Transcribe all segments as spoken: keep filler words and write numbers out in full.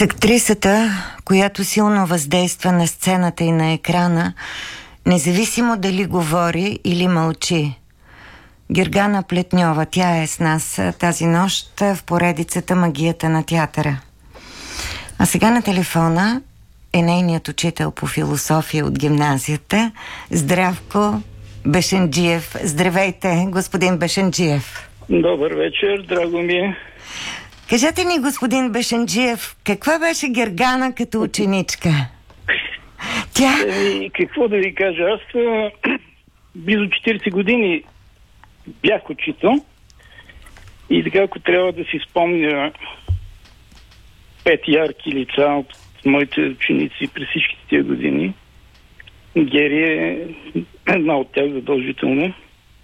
С актрисата, която силно въздейства на сцената и на екрана, независимо дали говори или мълчи. Гергана Плетньова, тя е с нас тази нощ в поредицата Магията на театъра. А сега на телефона е нейният учител по философия от гимназията, Здравко Бешенджиев. Здравейте, господин Бешенджиев. Добър вечер, драго ми е. Кажете ни, господин Бешенджиев, каква беше Гергана като ученичка? Тя... И какво да ви кажа, аз близо четирийсет години бях учител и така, ако трябва да си спомня пет ярки лица от моите ученици през всичките тия години, Гери е една от тях задължително.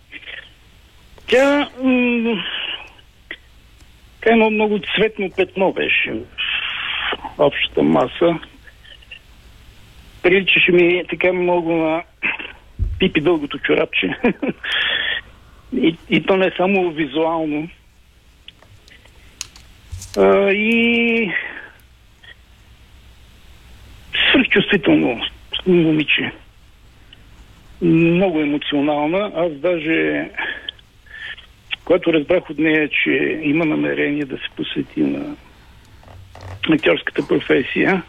Тя м- едно много цветно петно беше в общата маса. Приличаше ми така много на Пипи дългото чорапче. и, и то не само визуално. А, и свръхчувствително момиче. Много емоционална. Аз даже, когато разбрах от нея, че има намерение да се посвети на актьорската професия,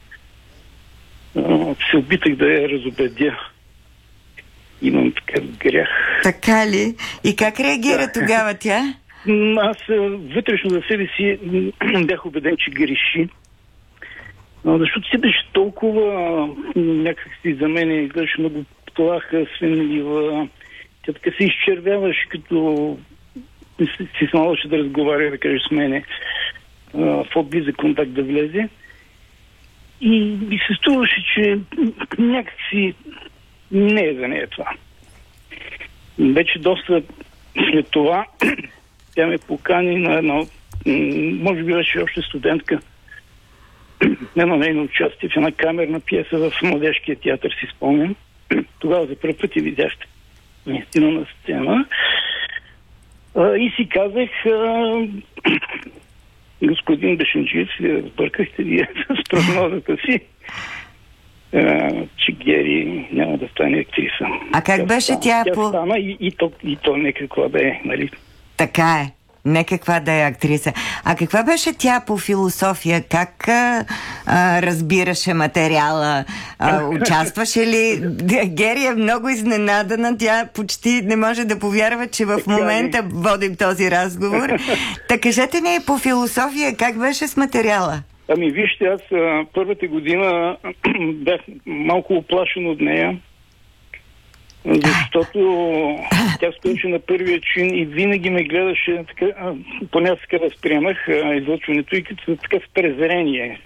се опитах да я разубедя. Имам така грях. Така ли? И как реагира да. Тогава тя? Аз вътрешно за себе си бях убеден, че греши. Защото си беше толкова някакси за мен изглеждаше много плаха, свенлива. Тя така се изчервяваше, като си смалаше да разговаря, да каже с мене, в по-близък контакт да влезе. И ми се струваше, че някакси не е за нея това. Вече доста след това тя ме покани на едно, може би беше още студентка, на едно нейно участие в една камерна пиеса в Младежкия театър, си спомням. Тогава за първ път я видях наистина на сцена. А, и си казах, а, господин Бешенджиев, бъркахте вие с прогнозата си, а, че Гери няма да стане актриса. А как тя беше стана, тя, тя по... стана и, и, то, и то не каква да е, нали? Така е. Не каква да е актриса. А каква беше тя по философия? Как а, а, разбираше материала? А, участваше ли? Гери е много изненадана. Тя почти не може да повярва, че в момента водим този разговор. Та кажете ни по философия, как беше с материала? Ами вижте, аз а, първата година бях малко оплашен от нея, защото тя стоеше на първия чин и винаги ме гледаше, така, поне аз така възприемах излъчването и като така с презрение.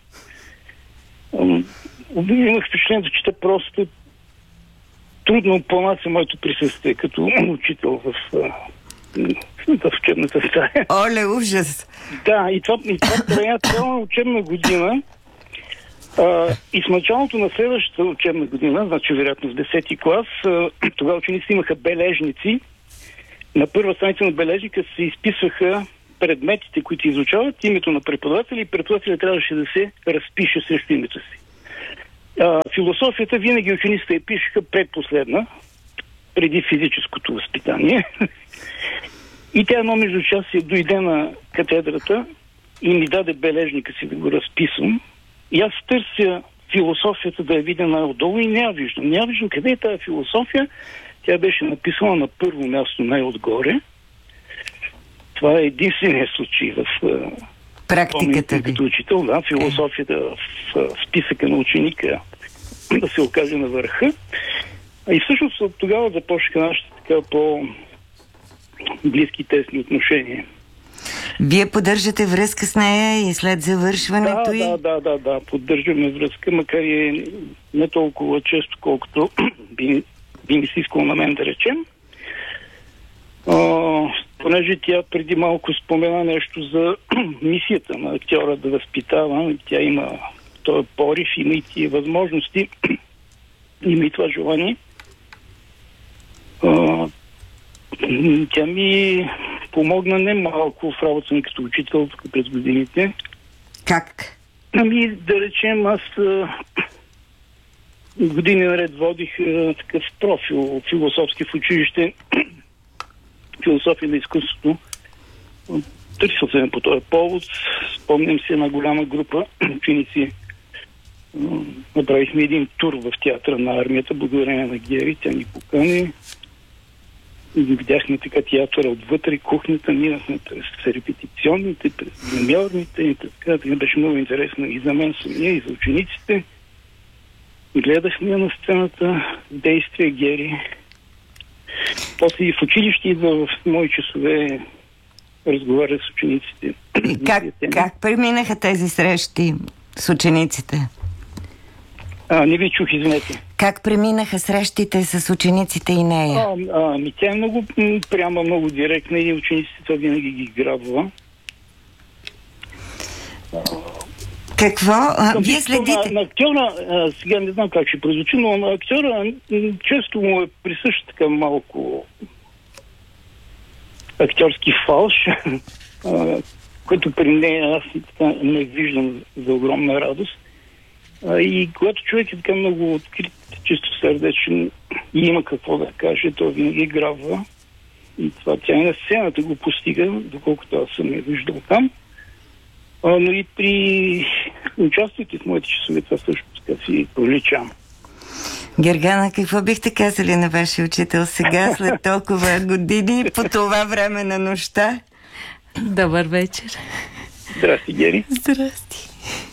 Имах впечатлението, че тя просто трудно понася моето присъствие като учител в, в учебната стая. Оле, ужас! Да, и това, и това трая цяла учебна година. Uh, и с началото на следващата учебна година, значи вероятно в десети клас, uh, тогава учениците имаха бележници. На първа страница на бележника се изписваха предметите, които изучават, името на преподавателя, и преподавателя трябваше да се разпише срещу името си. Uh, философията винаги учениците я пишеха предпоследна, преди физическото възпитание. И тя едно междучасие дойде на катедрата и ми даде бележника си да го разписвам. И аз търся философията да я видя най-отдолу и не я виждам. Не я виждам къде е тази философия. Тя беше написана на първо място най-отгоре. Това е единственият случай в практиката ви като учител. Да, философията в, в списъка на ученика да се окаже на върха. А и всъщност от тогава започнаха нашите така по-близки тесни отношения. Вие поддържате връзка с нея и след завършването да, й? Да, да, да, да, поддържаме връзка, макар и не толкова често, колкото би, би ми се искало на мен да речем. А, понеже тя преди малко спомена нещо за мисията на актьора да възпитава, тя има този порив, има и тия възможности, има и това желание. А, тя ми помогна не малко в работа ми като учител през годините. Как? Ами, да речем, аз а, години наред водих а, такъв профил философски в училище, философия на изкуството. Търсил се по този повод. Спомням се една голяма група ученици. Направихме един тур в театъра на армията, благодарение на Гери. Тя ни покани. Видяхме така театъра отвътре, кухнята, минахме през репетиционните, през гримьорните и така. Това беше много интересно и за мен самия, и за учениците. Гледахме на сцената действия Гери. После и в училище идва в мои часове, разговаря с учениците. Как, как преминаха тези срещи с учениците? А, не ви чух, извинете. Как преминаха срещите с учениците и нея? А, а, ми тя е много прямо, много директна и учениците това винаги ги грабва. Какво? А, вие следите? На, на актьора, а, сега не знам как ще прозвучи, но на актьора често му е присъщ така малко актьорски фалш, а, който при нея аз така не виждам за огромна радост. А, и когато човек е така много открит, чисто сърдечен и има какво да каже, то винаги грабва. И това тя и на сцената го постига, доколкото аз съм я виждал там. А, но и при участието в моите часове това също така си проличам. Гергана, какво бихте казали на вашия учител сега, след толкова години, по това време на нощта? Добър вечер. Здрасти, Гери. Здрасти.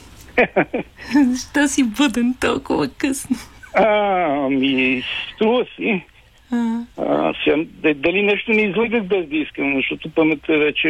Защо си буден толкова късно? А, ами, струва си. А. А, сега, дали нещо не излъгах без да искам, защото паметта вече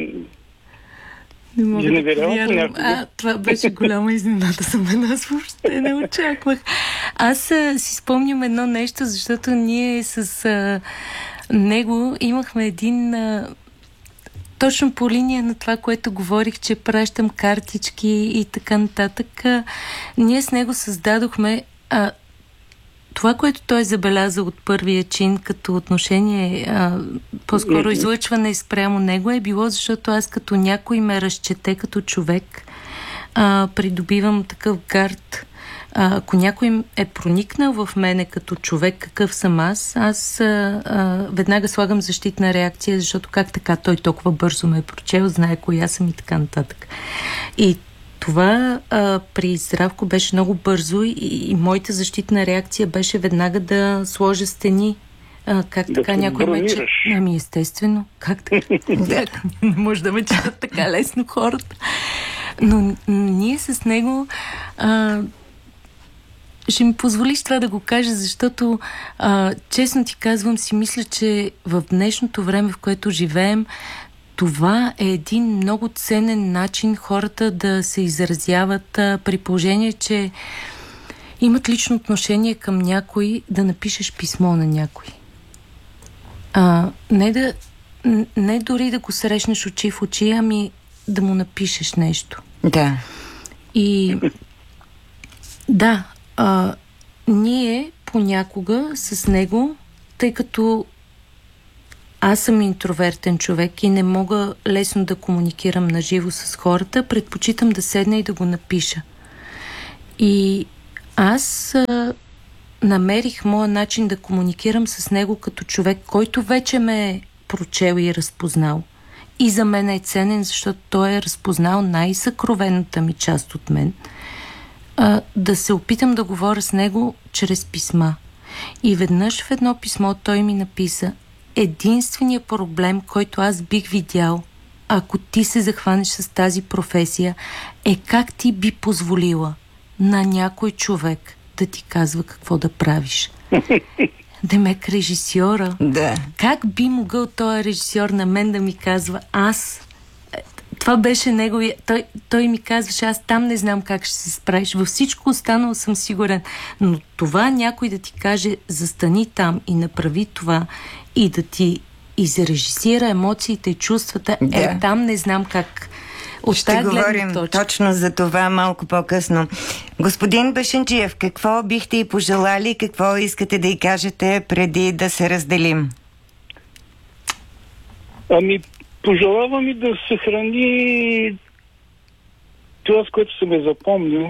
не мога да повярвам. А, това беше голяма изненада за мен. Аз въобще не очаквах. Аз а, си спомням едно нещо, защото ние с а, него имахме един... А, точно по линия на това, което говорих, че пращам картички и така нататък. А, ние с него създадохме... А, това, което той забеляза от първия чин като отношение, а, по-скоро излъчване спрямо него, е било, защото аз като някой ме разчете като човек, а, придобивам такъв гард. А, ако някой е проникнал в мене като човек, какъв съм аз, аз а, а, веднага слагам защитна реакция, защото как така той толкова бързо ме е прочел, знае коя съм и така нататък. И това а, при Здравко беше много бързо и, и моята защитна реакция беше веднага да сложа стени. А, как да така някой ме че... Ами естествено. Как така? Не може да ме четат така лесно хората. Но ние с него... А, ще ми позволиш това да го кажа, защото а, честно ти казвам, си мисля, че в днешното време, в което живеем, това е един много ценен начин хората да се изразяват, а, при положение, че имат лично отношение към някой, да напишеш писмо на някой. А, не, да, не дори да го срещнеш очи в очи, ами да му напишеш нещо. Да. И да, а, ние понякога с него, тъй като аз съм интровертен човек и не мога лесно да комуникирам наживо с хората, предпочитам да седна и да го напиша. И аз а, намерих моя начин да комуникирам с него като човек, който вече ме е прочел и разпознал. И за мен е ценен, защото той е разпознал най-съкровената ми част от мен. А, да се опитам да говоря с него чрез писма. И веднъж в едно писмо той ми написа: единственият проблем, който аз бих видял, ако ти се захванеш с тази професия, е как ти би позволила на някой човек да ти казва какво да правиш. Демек режисьора. Да. Как би могъл този режисьор на мен да ми казва: аз... Това беше неговия... Той, той ми казваше: аз там не знам как ще се справиш. Във всичко останало съм сигурен. Но това някой да ти каже: застани там и направи това, и да ти изрежисира емоциите и чувствата, да. Е, там не знам как. От ще говорим точно за това малко по-късно. Господин Башинджиев, какво бихте и пожелали, какво искате да й кажете преди да се разделим? Ами, пожелавам и да съхрани това, с което съм е запомнил,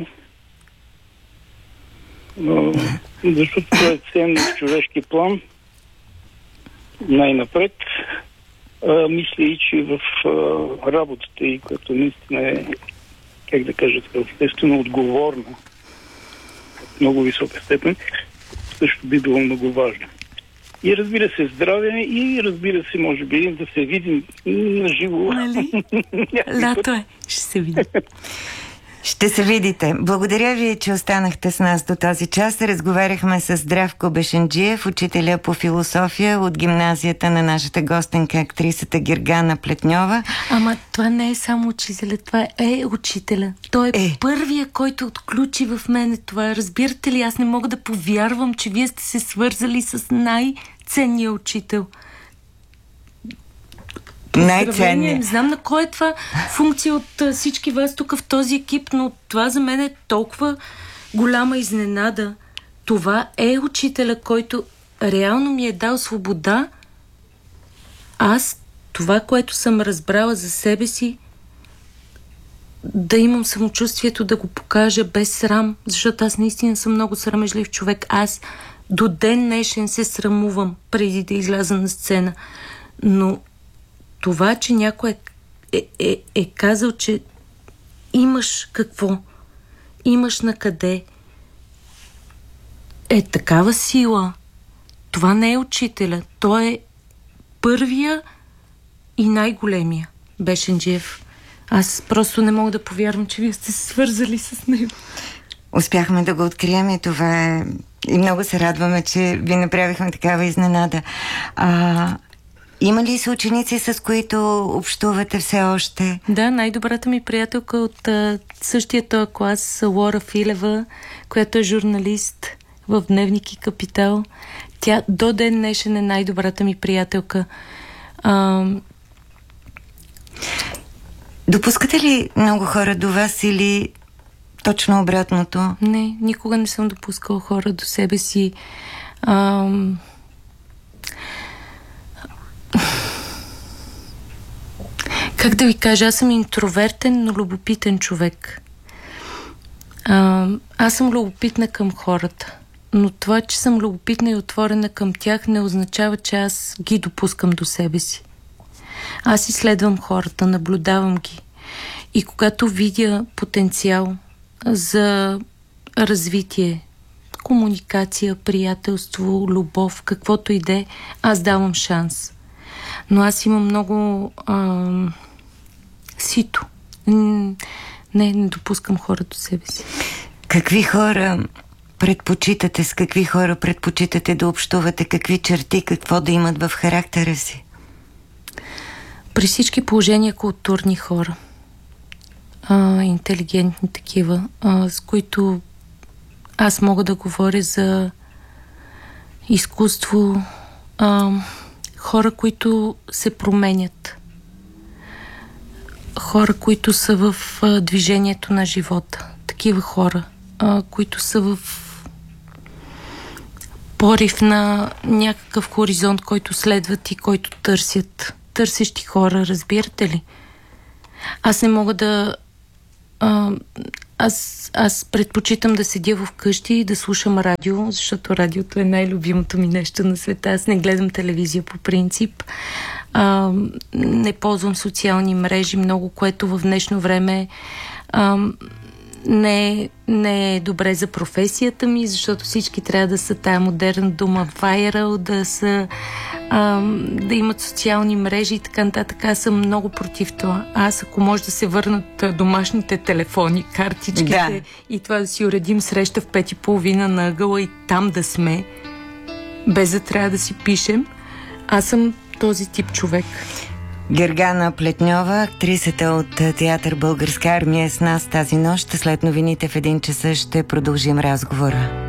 а, защото това е ценно в човешки план, най-напред, а, мисля и, че в а, работата и, която наистина е, как да кажа, естествено отговорна, в много висока степен, също би било много важно. И разбира се, здраве и разбира се, може би, да се видим на живо. Нали? Лято е. Ще се видим. Ще се видите. Благодаря ви, че останахте с нас до този час. Разговаряхме с Здравко Бешенджиев, учителя по философия от гимназията на нашата гостенка, актрисата Гергана Плетньова. Ама това не е само учителя, това е учителя. Той е, е. първия, който отключи в мене това. Разбирате ли, аз не мога да повярвам, че вие сте се свързали с най-ценния учител. Най-ценния. Не знам на кой е това функция от а, всички вас тук в този екип, но това за мен е толкова голяма изненада. Това е учителя, който реално ми е дал свобода. Аз, това, което съм разбрала за себе си, да имам самочувствието да го покажа без срам, защото аз наистина съм много срамежлив човек. Аз до ден днешен се срамувам преди да изляза на сцена. Но това, че някой е, е, е казал, че имаш какво, имаш на къде, е такава сила. Това не е учителя. Той е първия и най-големия Бешенджиев. Аз просто не мога да повярвам, че вие сте се свързали с него. Успяхме да го открием и това е... И много се радваме, че ви направихме такава изненада. А... Има ли са ученици, с които общувате все още? Да, най-добрата ми приятелка от а, същия този клас, Лора Филева, която е журналист в Дневник и Капитал. Тя до ден днешен е най-добрата ми приятелка. А... Допускате ли много хора до вас или точно обратното? Не, никога не съм допускала хора до себе си. А... Как да ви кажа, аз съм интровертен, но любопитен човек. А, аз съм любопитна към хората, но това, че съм любопитна и отворена към тях, не означава, че аз ги допускам до себе си. Аз изследвам хората, наблюдавам ги. И когато видя потенциал за развитие, комуникация, приятелство, любов, каквото и да е, аз давам шанс. Но аз имам много а, сито. Не, не допускам хора до себе си. Какви хора предпочитате, с какви хора предпочитате да общувате? Какви черти, какво да имат в характера си? При всички положения културни хора. А, интелигентни такива, а, с които аз мога да говоря за изкуство, а, хора, които се променят. Хора, които са в а, движението на живота. Такива хора, а, които са в порив на някакъв хоризонт, който следват и който търсят. Търсещи хора, разбирате ли? Аз не мога да... А, аз, аз предпочитам да седя вкъщи и да слушам радио, защото радиото е най-любимото ми нещо на света. Аз не гледам телевизия по принцип. А, не ползвам социални мрежи много, което в днешно време а, не, не е добре за професията ми, защото всички трябва да са тая модерна дума viral, да са а, да имат социални мрежи и така нататък. Аз съм много против това. Аз, ако може да се върнат домашните телефони, картичките да. И това да си уредим среща в пет и половина на ъгъла и там да сме, без да трябва да си пишем, аз съм този тип човек. Гергана Плетньова, актрисата от театър Българска армия, е с нас тази нощ. След новините в един часа ще продължим разговора.